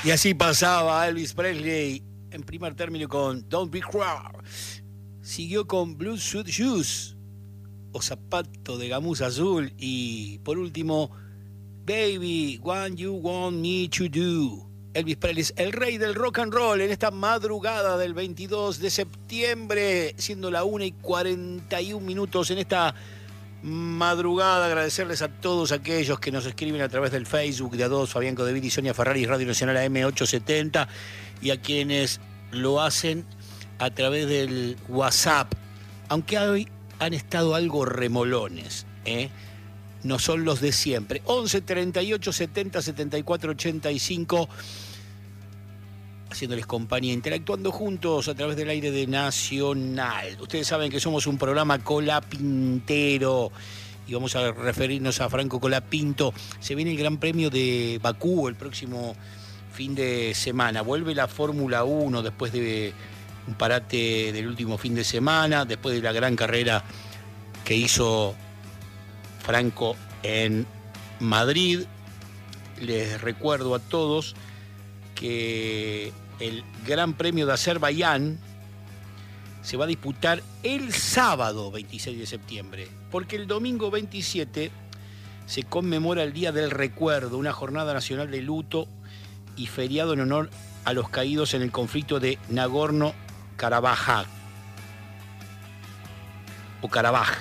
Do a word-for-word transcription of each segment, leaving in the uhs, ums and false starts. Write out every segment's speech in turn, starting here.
Y así pasaba Elvis Presley en primer término con Don't Be Cruel. Siguió con Blue Suede Shoes o Zapato de Gamuza Azul. Y por último, Baby, What You Want Me to Do. Elvis Presley, el rey del rock and roll, en esta madrugada del veintidós de septiembre, siendo la una y cuarenta y un minutos en esta madrugada. Agradecerles a todos aquellos que nos escriben a través del Facebook de A dos, Fabián Codeville y Sonia Ferrari, Radio Nacional A M ochocientos setenta, y a quienes lo hacen a través del WhatsApp, aunque hoy han estado algo remolones, ¿eh? No son los de siempre. once, treinta y ocho, setenta, setenta y cuatro, ochenta y cinco, haciéndoles compañía, interactuando juntos a través del aire de Nacional. Ustedes saben que somos un programa colapintero y vamos a referirnos a Franco Colapinto. Se viene el Gran Premio de Bakú el próximo fin de semana. Vuelve la Fórmula uno después de un parate del último fin de semana, después de la gran carrera que hizo Franco en Madrid. Les recuerdo a todos que el Gran Premio de Azerbaiyán se va a disputar el sábado veintiséis de septiembre, porque el domingo veintisiete se conmemora el Día del Recuerdo, una jornada nacional de luto y feriado en honor a los caídos en el conflicto de Nagorno-Karabaj o Karabaj.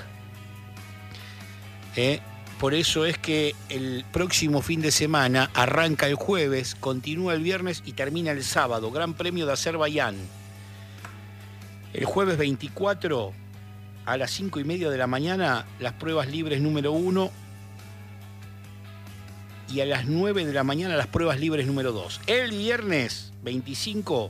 ¿Eh? Por eso es que el próximo fin de semana arranca el jueves, continúa el viernes y termina el sábado. Gran Premio de Azerbaiyán. El jueves veinticuatro a las cinco y media de la mañana, las pruebas libres número uno. Y a las nueve de la mañana, las pruebas libres número dos. El viernes veinticinco,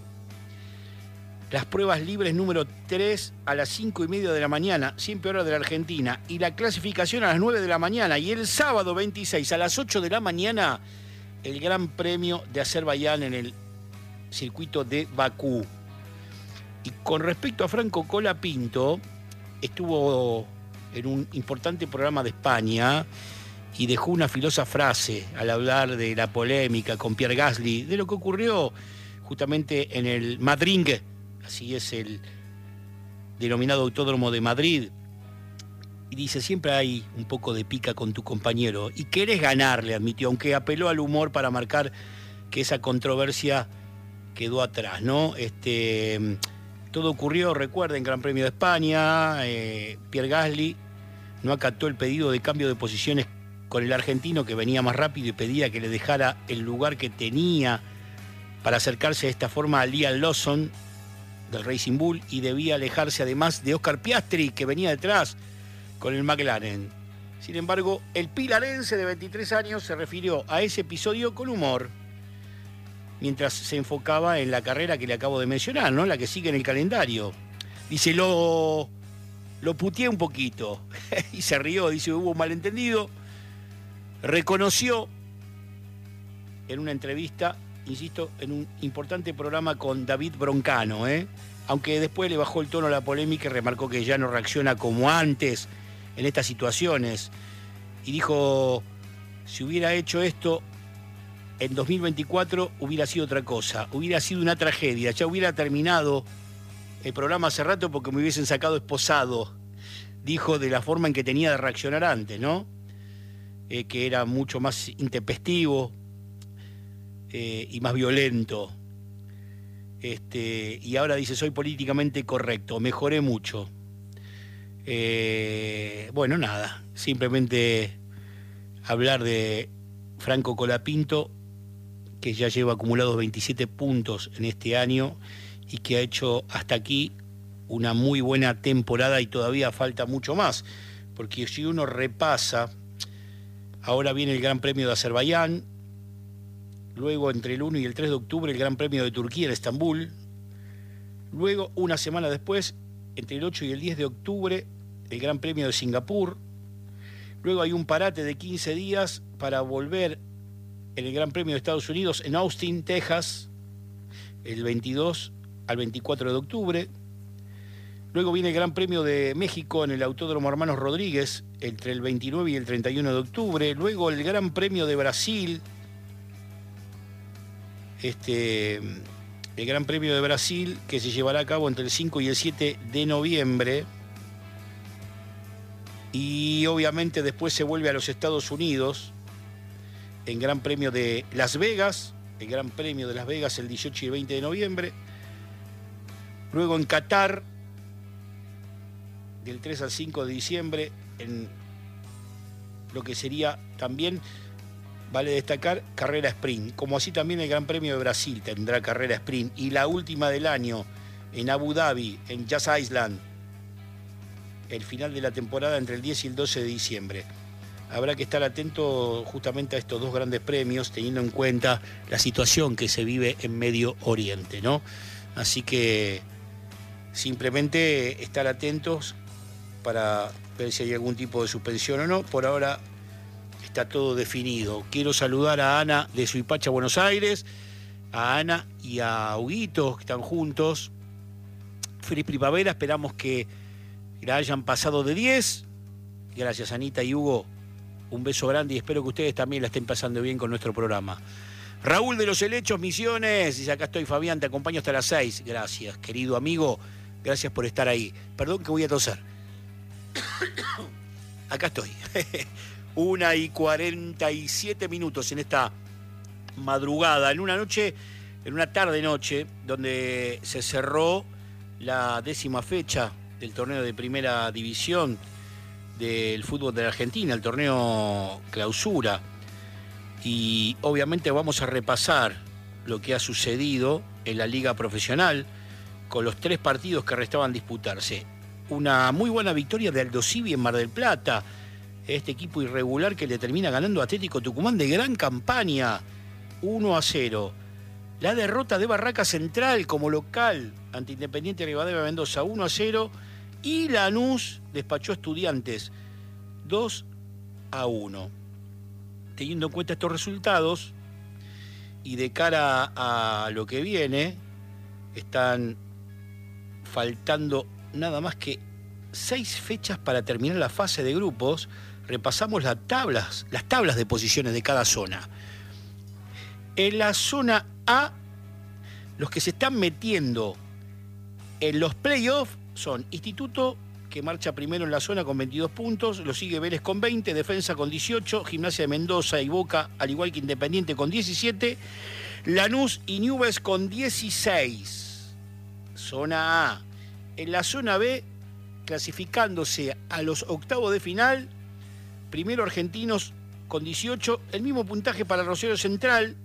las pruebas libres número tres a las cinco y media de la mañana, siempre hora de la Argentina, y la clasificación a las nueve de la mañana. Y el sábado veintiséis a las ocho de la mañana, el Gran Premio de Azerbaiyán en el circuito de Bakú. Y con respecto a Franco Colapinto, estuvo en un importante programa de España y dejó una filosa frase al hablar de la polémica con Pierre Gasly, de lo que ocurrió justamente en el Madrid. Así es el denominado Autódromo de Madrid. Y dice, siempre hay un poco de pica con tu compañero. Y querés ganarle, admitió, aunque apeló al humor para marcar que esa controversia quedó atrás, ¿no? Este, todo ocurrió, recuerden, en Gran Premio de España. Eh, Pierre Gasly no acató el pedido de cambio de posiciones con el argentino, que venía más rápido y pedía que le dejara el lugar que tenía para acercarse de esta forma a Liam Lawson del Racing Bull, y debía alejarse además de Oscar Piastri, que venía detrás con el McLaren. Sin embargo, el pilarense de veintitrés años se refirió a ese episodio con humor, mientras se enfocaba en la carrera que le acabo de mencionar, ¿no? La que sigue en el calendario. Dice, lo, lo puteé un poquito, y se rió, dice, hubo un malentendido. Reconoció en una entrevista, insisto, en un importante programa con David Broncano, ¿eh? Aunque después le bajó el tono a la polémica y remarcó que ya no reacciona como antes en estas situaciones. Y dijo, si hubiera hecho esto en dos mil veinticuatro hubiera sido otra cosa, hubiera sido una tragedia, ya hubiera terminado el programa hace rato porque me hubiesen sacado esposado, dijo, de la forma en que tenía de reaccionar antes, ¿no? Eh, que era mucho más intempestivo eh, y más violento. Este, y ahora dice, soy políticamente correcto, mejoré mucho. Eh, bueno, nada, simplemente hablar de Franco Colapinto, que ya lleva acumulados veintisiete puntos en este año y que ha hecho hasta aquí una muy buena temporada, y todavía falta mucho más, porque si uno repasa, ahora viene el Gran Premio de Azerbaiyán, luego entre el uno y el tres de octubre el Gran Premio de Turquía en Estambul, luego una semana después, entre el ocho y el diez de octubre, el Gran Premio de Singapur, luego hay un parate de quince días para volver en el Gran Premio de Estados Unidos en Austin, Texas, el veintidós al veinticuatro de octubre, luego viene el Gran Premio de México en el Autódromo Hermanos Rodríguez entre el veintinueve y el treinta y uno de octubre, luego el Gran Premio de Brasil este, el Gran Premio de Brasil, que se llevará a cabo entre el cinco y el siete de noviembre. Y obviamente después se vuelve a los Estados Unidos, en Gran Premio de Las Vegas, el Gran Premio de Las Vegas el dieciocho y el veinte de noviembre. Luego en Qatar, del tres al cinco de diciembre, en lo que sería también, vale destacar, carrera sprint. Como así también el Gran Premio de Brasil tendrá carrera sprint. Y la última del año, en Abu Dhabi, en Yas Island, el final de la temporada entre el diez y el doce de diciembre. Habrá que estar atento justamente a estos dos grandes premios, teniendo en cuenta la situación que se vive en Medio Oriente, ¿no? Así que simplemente estar atentos para ver si hay algún tipo de suspensión o no. Por ahora está todo definido. Quiero saludar a Ana de Suipacha, Buenos Aires, a Ana y a Huguito, que están juntos. Feliz primavera, esperamos que la hayan pasado de diez. Gracias, Anita y Hugo. Un beso grande y espero que ustedes también la estén pasando bien con nuestro programa. Raúl de los Helechos, Misiones. Dice, acá estoy, Fabián, te acompaño hasta las seis. Gracias, querido amigo. Gracias por estar ahí. Perdón que voy a toser. Acá estoy. Una y cuarenta y siete minutos en esta madrugada, en una noche, en una tarde-noche, donde se cerró la décima fecha del torneo de primera división del fútbol de la Argentina, el torneo clausura. Y obviamente vamos a repasar lo que ha sucedido en la liga profesional con los tres partidos que restaban disputarse. Una muy buena victoria de Aldosivi en Mar del Plata, este equipo irregular que le termina ganando a Atlético Tucumán de gran campaña, uno a cero. La derrota de Barraca Central como local ante Independiente Rivadavia Mendoza, uno a cero. Y Lanús despachó a Estudiantes, dos a uno. Teniendo en cuenta estos resultados y de cara a lo que viene, están faltando nada más que seis fechas para terminar la fase de grupos. Repasamos las tablas, las tablas de posiciones de cada zona. En la zona A, los que se están metiendo en los playoffs son Instituto, que marcha primero en la zona con veintidós puntos, lo sigue Vélez con veinte, Defensa con dieciocho, Gimnasia de Mendoza y Boca, al igual que Independiente, con diecisiete, Lanús y Newell's con dieciséis. Zona A. En la zona B, clasificándose a los octavos de final, primero Argentinos con dieciocho, el mismo puntaje para Rosario Central.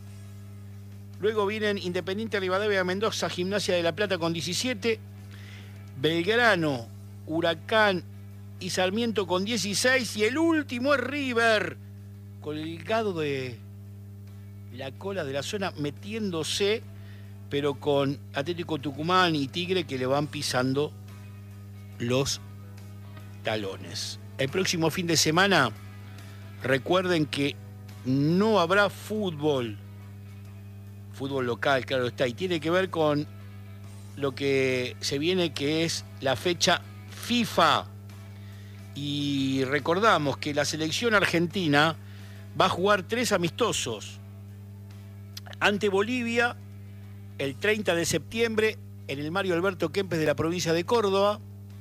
Luego vienen Independiente Rivadavia Mendoza, Gimnasia de La Plata con diecisiete, Belgrano, Huracán y Sarmiento con dieciséis, y el último es River, colgado de la cola de la zona, metiéndose, pero con Atlético Tucumán y Tigre que le van pisando los talones. El próximo fin de semana, recuerden que no habrá fútbol, fútbol local, claro está, y tiene que ver con lo que se viene, que es la fecha FIFA. Y recordamos que la selección argentina va a jugar tres amistosos. Ante Bolivia, el treinta de septiembre, en el Mario Alberto Kempes de la provincia de Córdoba.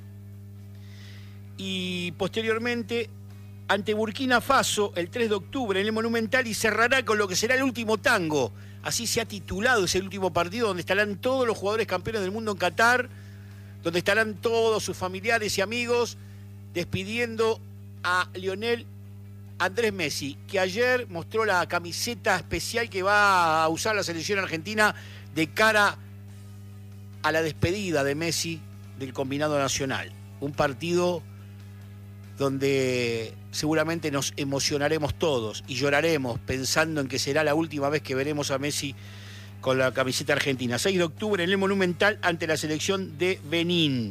Y posteriormente, ante Burkina Faso, el tres de octubre, en el Monumental, y cerrará con lo que será el último tango. Así se ha titulado ese último partido, donde estarán todos los jugadores campeones del mundo en Qatar, donde estarán todos sus familiares y amigos despidiendo a Lionel Andrés Messi, que ayer mostró la camiseta especial que va a usar la selección argentina de cara a la despedida de Messi del combinado nacional. Un partido donde seguramente nos emocionaremos todos y lloraremos pensando en que será la última vez que veremos a Messi con la camiseta argentina. seis de octubre en el Monumental ante la selección de Benín.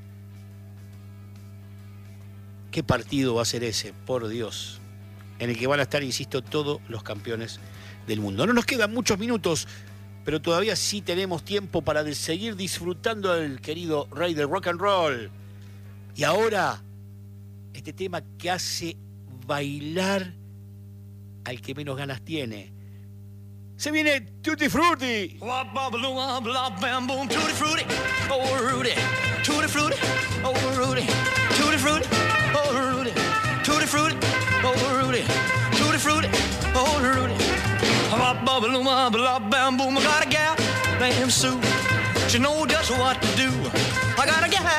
¿Qué partido va a ser ese? Por Dios. En el que van a estar, insisto, todos los campeones del mundo. No nos quedan muchos minutos, pero todavía sí tenemos tiempo para seguir disfrutando del querido rey del rock and roll. Y ahora, este tema que hace bailar al que menos ganas tiene. Se viene Tutti Frutti. Wop, bop-a-loo, wop, bop, bam, boom, tutti frutti, oh Rudy, tutti frutti, oh Rudy, tutti frutti, oh Rudy, tutti frutti, oh Rudy, tutti frutti, oh Rudy. Wop, bop-a-loo, wop, bop, bam, boom. I got a gal named Sue. She knows just what to do. I got a gal.